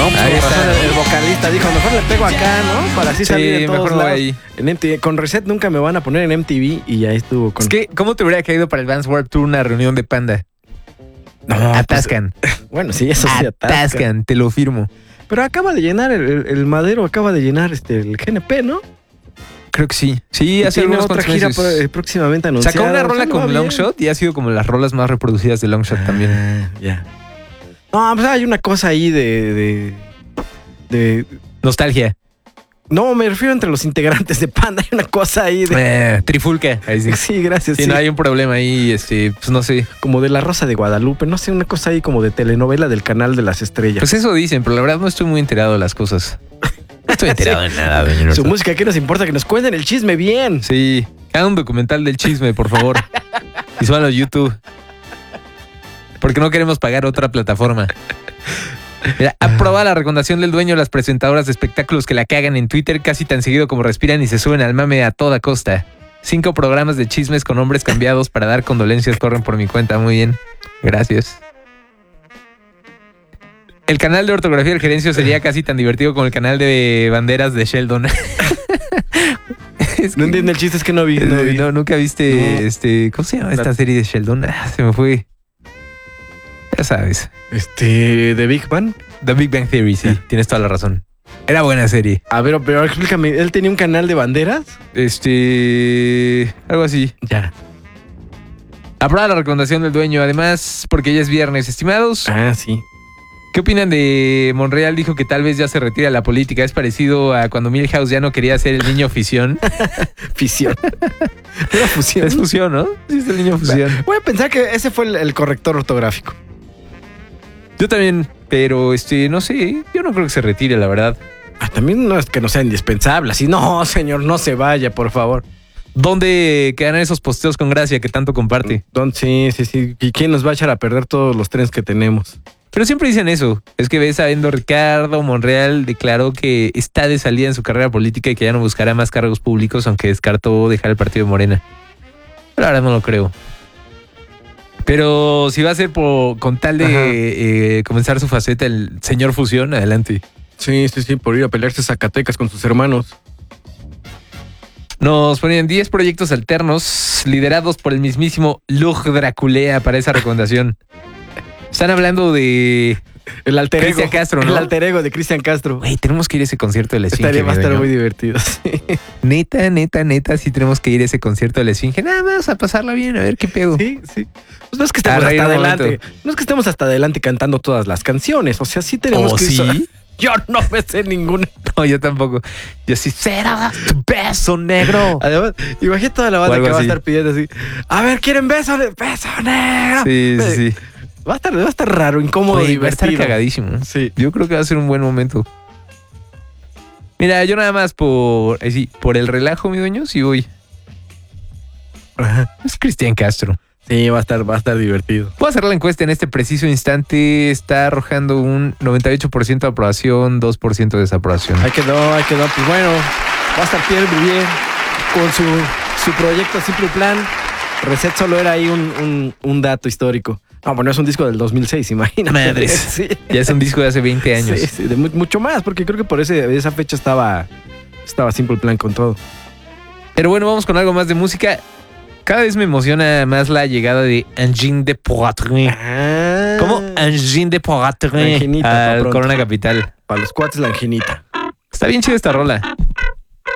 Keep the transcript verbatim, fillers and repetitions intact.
No, pues Ahí con razón está. el, el vocalista dijo, mejor le pego acá, ¿no? Para así Sí, salir en todos mejor lo lados. ahí. En M T V. Con Reset nunca me van a poner en M T V y ya estuvo con... Es que, ¿cómo te hubiera caído para el Vans Warped Tour una reunión de Panda? No, pues, Atascan. bueno, sí, eso sí, atascan. Atascan, te lo firmo. Pero acaba de llenar, el, el- el Madero acaba de llenar este el G N P, ¿no? Creo que sí. Sí, hace Tiene algunos otra cuantos gira meses. pro- próximamente anunciada. Sacó una O sea, rola le va con bien. Longshot y ha sido como las rolas más reproducidas de Longshot también. Ah, ya. No, pues hay una cosa ahí de, de, de... Nostalgia. No, me refiero entre los integrantes de Panda. Hay una cosa ahí de... Eh, trifulca. Ahí sí. Sí, gracias. Sí, sí. no hay un problema ahí, este, pues no sé. Como de La Rosa de Guadalupe. No sé, una cosa ahí como de telenovela del Canal de las Estrellas. Pues eso dicen, pero la verdad no estoy muy enterado de las cosas. No estoy enterado de nada, doña Su Norton. música, ¿qué nos importa? Que nos cuenten el chisme bien. Sí, hagan un documental del chisme, por favor. Y súbanlo a YouTube. Porque no queremos pagar otra plataforma. Mira, aprobada la recomendación del dueño de las presentadoras de espectáculos que la cagan en Twitter casi tan seguido como respiran y se suben al mame a toda costa. Cinco programas de chismes con nombres cambiados para dar condolencias corren por mi cuenta. Muy bien. Gracias. El canal de ortografía del gerencio sería casi tan divertido como el canal de banderas de Sheldon. Es No que- entiendo el chiste, es que no vi. No eh, vi. no, nunca viste No. este. ¿Cómo se llama esta La- serie de Sheldon? Ah, se me fue. Ya sabes. Este, de Big Bang. The Big Bang Theory, sí, Ya. tienes toda la razón. Era buena serie. A ver, pero explícame, ¿él tenía un canal de banderas? Este. Algo así. Ya. Aprobada la recomendación del dueño, además, porque ya es viernes. Estimados, Ah, sí. ¿qué opinan de Monreal? Dijo que tal vez ya se retira de la política. Es parecido a cuando Milhouse ya no quería ser el niño fisión. Fisión. Una fusión. Es fusión, ¿no? Sí, es el niño fusión. Voy a pensar que ese fue el, el corrector ortográfico. Yo también, pero este, no sé, yo no creo que se retire, la verdad. Ah, también no es que no sea indispensable. Así, no, señor, no se vaya, por favor. ¿Dónde quedan esos posteos con gracia que tanto comparte? Don, sí, sí, sí. ¿Y quién nos va a echar a perder todos los trenes que tenemos? Pero siempre dicen eso. Es que ves sabiendo Ricardo Monreal declaró que está de salida en su carrera política y que ya no buscará más cargos públicos, aunque descartó dejar el partido de Morena. Pero ahora no lo creo. Pero si va a ser por, con tal de eh, comenzar su faceta el señor Fusión, adelante. Sí, sí, sí, por ir a pelearse a Zacatecas con sus hermanos. Nos ponían diez proyectos alternos liderados por el mismísimo Lug Draculea para esa recomendación. Están hablando de... El alter ego. Cristian Castro, ¿no? El alter ego de Cristian Castro. Güey, tenemos que ir a ese concierto de la Esfinge. Estaría, va a mi estar dueño. muy divertido. Sí. Neta, neta, neta, sí tenemos que ir a ese concierto de la Esfinge. Nada más a pasarla bien, a ver qué pedo. Sí, sí. Pues no es que estemos A reír hasta un adelante. momento. No es que estemos hasta adelante cantando todas las canciones. O sea, sí tenemos ¿Oh, que sí? ir- Yo no me sé ninguna. No, yo tampoco. Yo sí, será tu beso negro. Además, imagínate toda la O banda algo que va a así. estar pidiendo así. A ver, ¿quieren beso? de- ¡Beso negro! Sí, sí, sí. Va a estar, va a estar raro, incómodo, Güey, va a estar divertido. cagadísimo. Sí. Yo creo que va a ser un buen momento. Mira, yo nada más por, eh, sí, por el relajo, mi dueño, sí voy. Ajá. Es Cristian Castro. Sí, va a estar, va a estar divertido. Voy a hacer la encuesta en este preciso instante. Está arrojando un noventa y ocho por ciento de aprobación, dos por ciento de desaprobación. Ahí quedó, ahí quedó. Pues bueno, va a estar Pierre Bouvier con su, su proyecto Simple Plan. Reset solo era ahí un, un, un dato histórico. No, bueno, es un disco del dos mil seis, imagínate. Madres. Sí. Ya es un disco de hace veinte años. Sí, sí, de mu- mucho más, porque creo que por ese, esa fecha estaba, estaba Simple Plan con todo. Pero bueno, vamos con algo más de música. Cada vez me emociona más la llegada de Angine de Poitrine. Ah, ¿Cómo? Angine de La Poitrine anginita, pa' al pronto. Corona Capital. Para los cuates la anginita. Está bien chida esta rola.